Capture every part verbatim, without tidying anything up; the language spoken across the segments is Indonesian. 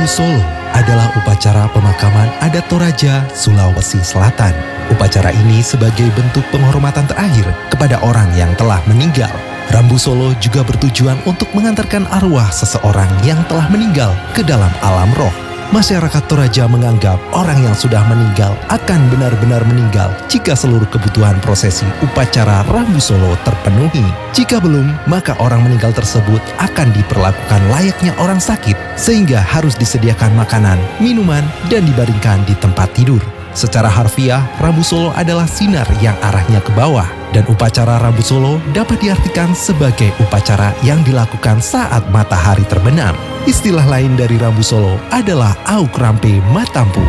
Rambu Solo adalah upacara pemakaman adat Toraja, Sulawesi Selatan. Upacara ini sebagai bentuk penghormatan terakhir kepada orang yang telah meninggal. Rambu Solo juga bertujuan untuk mengantarkan arwah seseorang yang telah meninggal ke dalam alam roh. Masyarakat Toraja menganggap orang yang sudah meninggal akan benar-benar meninggal jika seluruh kebutuhan prosesi upacara Rambu Solo terpenuhi. Jika belum, maka orang meninggal tersebut akan diperlakukan layaknya orang sakit, sehingga harus disediakan makanan, minuman, dan dibaringkan di tempat tidur. Secara harfiah, Rambu Solo adalah sinar yang arahnya ke bawah, dan upacara Rambu Solo dapat diartikan sebagai upacara yang dilakukan saat matahari terbenam. Istilah lain dari Rambu Solo adalah Auk Rampe Matampu.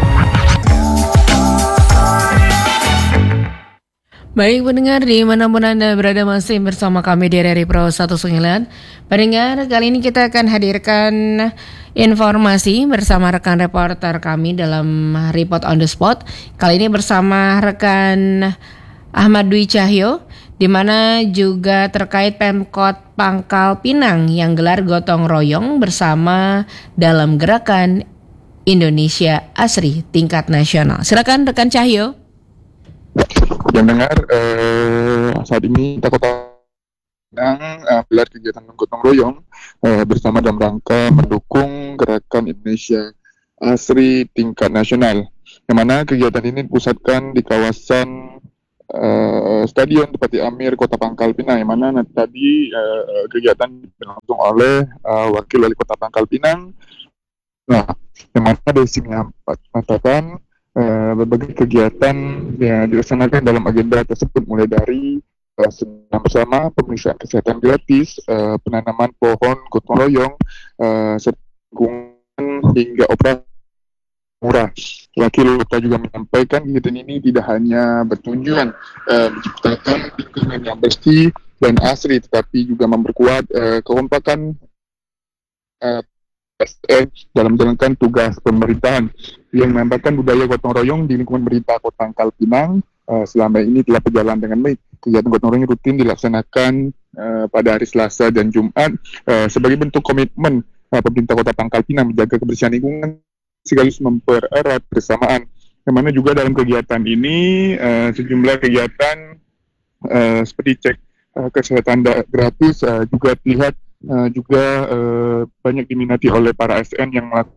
Baik pendengar, dimanapun Anda berada masih bersama kami di R R I Pro seratus sembilan. Pendengar, kali ini kita akan hadirkan informasi bersama rekan reporter kami dalam Report on the Spot. Kali ini bersama rekan Ahmad Dwi Cahyo, di mana juga terkait Pemkot Pangkal Pinang yang gelar gotong royong bersama dalam gerakan Indonesia Asri tingkat nasional. Silakan rekan Cahyo. Yang dengar eh, saat ini kita Kota Pinang eh, gelar kegiatan gotong royong eh, bersama dalam rangka mendukung gerakan Indonesia Asri tingkat nasional. Yang mana kegiatan ini dipusatkan di kawasan uh, Stadion Depati Amir Kota Pangkal Pinang. Yang mana nanti tadi uh, kegiatan berlangsung oleh uh, Wakil Wali Kota Pangkal Pinang. Nah, yang mana dari sini mengatakan Uh, berbagai kegiatan yang dilaksanakan dalam agenda tersebut, mulai dari uh, senam bersama, pemeriksaan kesehatan gratis, uh, penanaman pohon gotong royong, uh, lingkungan hingga operasi murah. Wakil Kota juga menyampaikan kegiatan ini tidak hanya bertujuan uh, menciptakan lingkungan yang bersih dan asri, tetapi juga memperkuat uh, kekompakan uh, dalam menjalankan tugas pemerintahan yang menambahkan budaya gotong royong di lingkungan pemerintah Kota Pangkal Pinang. Uh, selama ini telah berjalan dengan baik. Kegiatan gotong royong rutin dilaksanakan uh, pada hari Selasa dan Jumat uh, sebagai bentuk komitmen uh, pemerintah Kota Pangkal Pinang menjaga kebersihan lingkungan sekaligus mempererat bersamaan. Yang mana juga dalam kegiatan ini uh, sejumlah kegiatan uh, seperti cek uh, kesehatan da- gratis uh, juga terlihat Uh, juga uh, banyak diminati oleh para A S N yang melakukan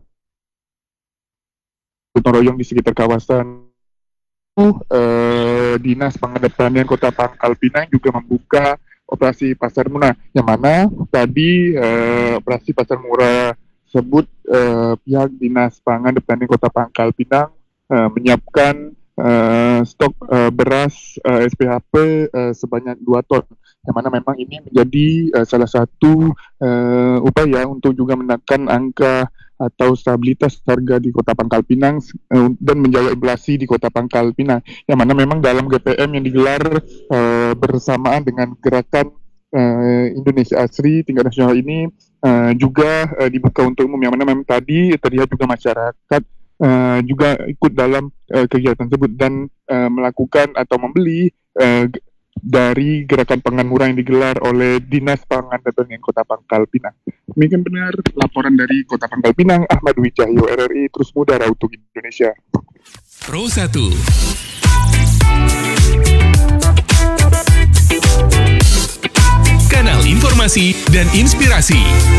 gotong royong di sekitar kawasan. Uh, Dinas Pengendalian Kota Pangkal Pinang juga membuka operasi pasar murah, yang mana tadi uh, operasi pasar murah tersebut uh, pihak Dinas Pangan dan Pertanian Kota Pangkal Pinang uh, menyiapkan uh, stok uh, beras uh, S P H P uh, sebanyak dua ton. Yang mana memang ini menjadi uh, salah satu uh, upaya untuk juga menekan angka atau stabilitas harga di Kota Pangkal Pinang uh, dan menjaga inflasi di Kota Pangkal Pinang. Yang mana memang dalam G P M yang digelar uh, bersamaan dengan gerakan uh, Indonesia Asri tingkat nasional ini uh, juga uh, dibuka untuk umum. Yang mana memang tadi terlihat juga masyarakat uh, juga ikut dalam uh, kegiatan tersebut dan uh, melakukan atau membeli uh, dari gerakan pangan murah yang digelar oleh Dinas Pangan dan Pertanian Kota Pangkal Pinang. Demikian benar laporan dari Kota Pangkal Pinang, Ahmad Dwi Cahyo, R R I terus mudara untuk Indonesia. Pro satu. Kanal informasi dan inspirasi.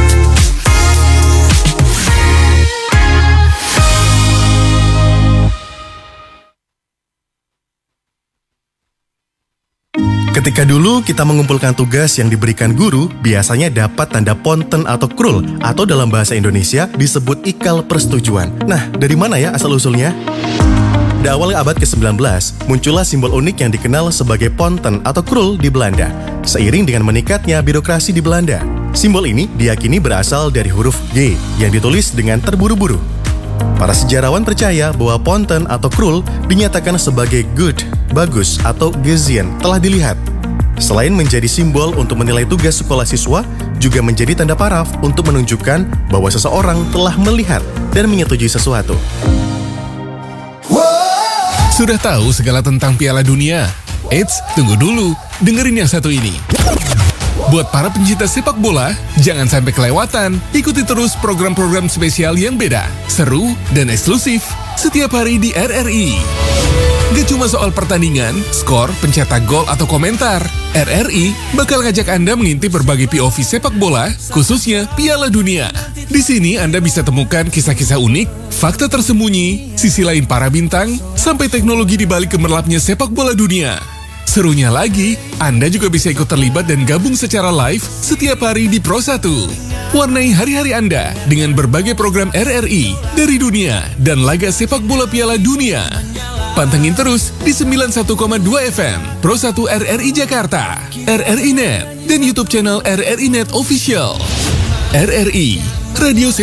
Ketika dulu kita mengumpulkan tugas yang diberikan guru, biasanya dapat tanda ponten atau krul, atau dalam bahasa Indonesia disebut ikal persetujuan. Nah, dari mana ya asal-usulnya? Di awal abad ke sembilan belas, muncullah simbol unik yang dikenal sebagai ponten atau krul di Belanda, seiring dengan meningkatnya birokrasi di Belanda. Simbol ini diyakini berasal dari huruf G yang ditulis dengan terburu-buru. Para sejarawan percaya bahwa ponten atau krul dinyatakan sebagai good, bagus, atau gezien telah dilihat. Selain menjadi simbol untuk menilai tugas sekolah siswa, juga menjadi tanda paraf untuk menunjukkan bahwa seseorang telah melihat dan menyetujui sesuatu. Sudah tahu segala tentang Piala Dunia? Eits, tunggu dulu, dengerin yang satu ini. Buat para pencinta sepak bola, jangan sampai kelewatan. Ikuti terus program-program spesial yang beda, seru, dan eksklusif setiap hari di R R I. Gak cuma soal pertandingan, skor, pencetak gol, atau komentar. R R I bakal ngajak Anda mengintip berbagai P O V sepak bola, khususnya Piala Dunia. Di sini Anda bisa temukan kisah-kisah unik, fakta tersembunyi, sisi lain para bintang, sampai teknologi di balik gemerlapnya sepak bola dunia. Serunya lagi, Anda juga bisa ikut terlibat dan gabung secara live setiap hari di Pro satu. Warnai hari-hari Anda dengan berbagai program R R I dari dunia dan laga sepak bola Piala Dunia. Pantengin terus di sembilan puluh satu koma dua F M Pro satu R R I Jakarta, R R I Net, dan YouTube channel R R I Net Official. R R I, Radio